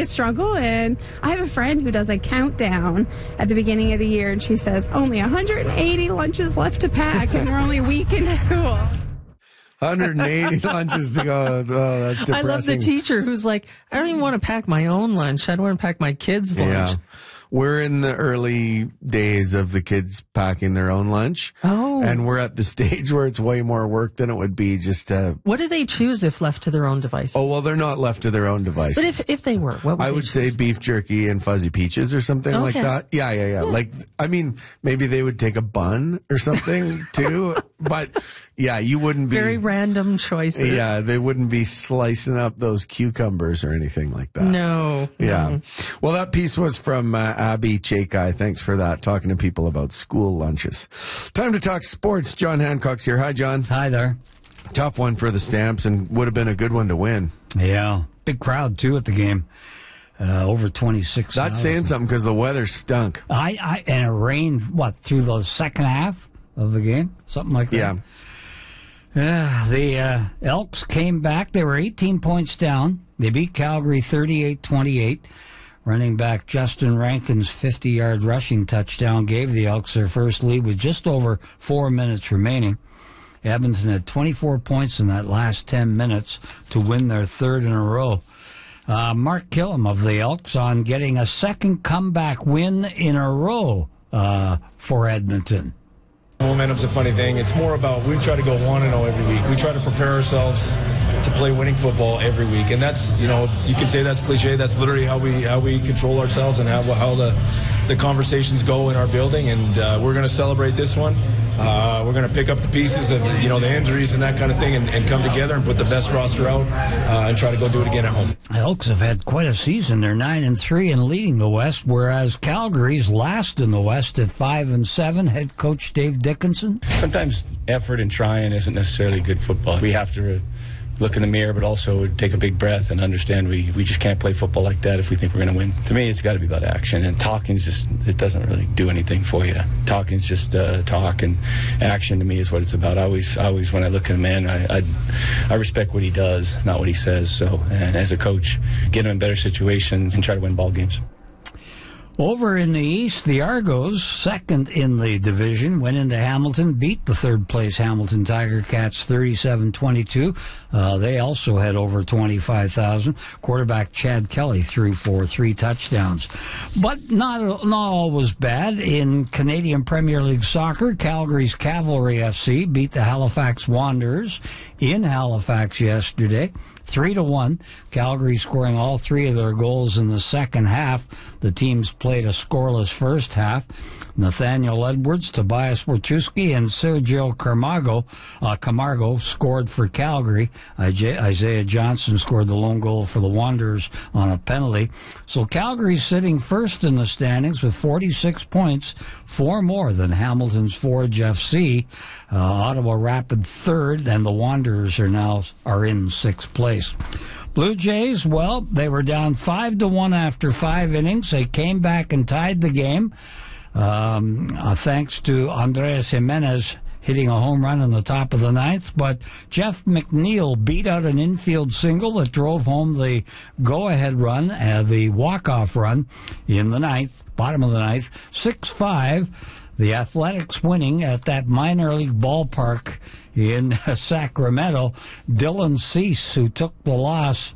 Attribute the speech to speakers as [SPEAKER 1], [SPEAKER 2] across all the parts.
[SPEAKER 1] a struggle. And I have a friend who does a countdown at the beginning of the year, and she says only 180 lunches left to pack, and we're only a week into school.
[SPEAKER 2] 180 lunches to go. Oh, that's depressing.
[SPEAKER 3] I love the teacher who's like, I don't even want to pack my own lunch. I don't want to pack my kids' lunch.
[SPEAKER 2] Yeah. We're in the early days of the kids packing their own lunch.
[SPEAKER 3] Oh.
[SPEAKER 2] And we're at the stage where it's way more work than it would be just to...
[SPEAKER 3] What do they choose if left to their own devices?
[SPEAKER 2] Oh, well, they're not left to their own devices.
[SPEAKER 3] But if they were, what would
[SPEAKER 2] I
[SPEAKER 3] they
[SPEAKER 2] would say
[SPEAKER 3] choose?
[SPEAKER 2] beef jerky and fuzzy peaches or something like that. Yeah. Like, I mean, maybe they would take a bun or something too. But yeah, you wouldn't be...
[SPEAKER 3] Very random choices.
[SPEAKER 2] Yeah, they wouldn't be slicing up those cucumbers or anything like that.
[SPEAKER 3] No.
[SPEAKER 2] Yeah. Well, that piece was from Abby Chakai. Thanks for that, talking to people about school lunches. Time to talk sports. John Hancock's here. Hi, John.
[SPEAKER 4] Hi there.
[SPEAKER 2] Tough one for the Stamps, and would have been a good one to win.
[SPEAKER 4] Yeah. Big crowd, too, at the game. Over 26,000.
[SPEAKER 2] That's saying something because the weather stunk.
[SPEAKER 4] And it rained, through the second half of the game? Something like that?
[SPEAKER 2] Yeah.
[SPEAKER 4] The Elks came back. They were 18 points down. They beat Calgary 38-28. Running back Justin Rankin's 50-yard rushing touchdown gave the Elks their first lead with just over 4 minutes remaining. Edmonton had 24 points in that last 10 minutes to win their third in a row. Mark Killam of the Elks on getting a second comeback win in a row for Edmonton.
[SPEAKER 5] Momentum's a funny thing. It's more about we try to go 1-0 every week. We try to prepare ourselves to play winning football every week, and that's, you can say that's cliche. That's literally how we control ourselves and how the conversations go in our building. And we're going to celebrate this one. We're going to pick up the pieces of the injuries and that kind of thing, and come together and put the best roster out and try to go do it again at home.
[SPEAKER 4] The Elks have had quite a season. They're 9-3 and leading the West, whereas Calgary's last in the West at 5-7. Head coach Dave Dickinson.
[SPEAKER 6] Sometimes effort and trying isn't necessarily good football. We have to look in the mirror, but also take a big breath and understand we just can't play football like that if we think we're going to win. To me, it's got to be about action, and talking's it doesn't really do anything for you. Talking's just talk, and action to me is what it's about. I always when I look at a man, I respect what he does, not what he says. So, and as a coach, get him in better situations and try to win ball games.
[SPEAKER 4] Over in the East, the Argos, second in the division, went into Hamilton, beat the third-place Hamilton Tiger Cats 37-22. They also had over 25,000. Quarterback Chad Kelly threw for 3 touchdowns. But not all was bad. In Canadian Premier League soccer, Calgary's Cavalry FC beat the Halifax Wanderers in Halifax yesterday. 3-1. Calgary scoring all 3 of their goals in the second half. The teams played a scoreless first half. Nathaniel Edwards, Tobias Wachowski, and Sergio Camargo scored for Calgary. Isaiah Johnson scored the lone goal for the Wanderers on a penalty. So Calgary's sitting first in the standings with 46 points, 4 more than Hamilton's Forge FC. Ottawa Rapid third, and the Wanderers are in 6th place. Blue Jays, well, they were down 5-1 after 5 innings. They came back and tied the game, thanks to Andres Jimenez hitting a home run in the top of the 9th. But Jeff McNeil beat out an infield single that drove home the go-ahead run, the walk-off run in the 9th, bottom of the 9th, 6-5. The Athletics winning at that minor league ballpark in Sacramento. Dylan Cease, who took the loss,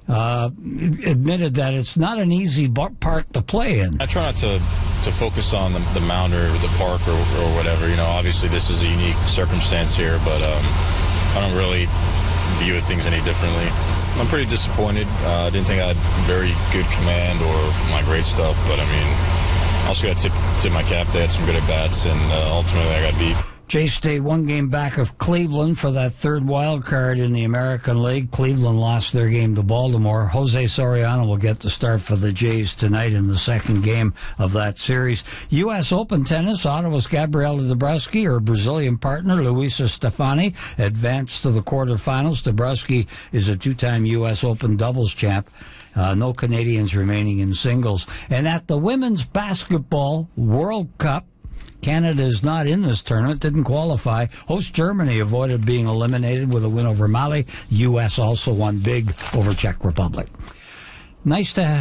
[SPEAKER 4] admitted that it's not an easy park to play in.
[SPEAKER 7] I try not to focus on the mound or the park or whatever. Obviously this is a unique circumstance here, but I don't really view things any differently. I'm pretty disappointed. I didn't think I had very good command or my great stuff, but I also got to tip my cap. They had some good at-bats, and ultimately I got beat.
[SPEAKER 4] Jays stayed 1 game back of Cleveland for that third wild card in the American League. Cleveland lost their game to Baltimore. Jose Soriano will get the start for the Jays tonight in the second game of that series. U.S. Open tennis, Ottawa's Gabriela Dabrowski, her Brazilian partner, Luisa Stefani, advanced to the quarterfinals. Dabrowski is a 2-time U.S. Open doubles champ. No Canadians remaining in singles. And at the Women's Basketball World Cup, Canada is not in this tournament, didn't qualify. Host Germany avoided being eliminated with a win over Mali. U.S. also won big over Czech Republic. Nice to have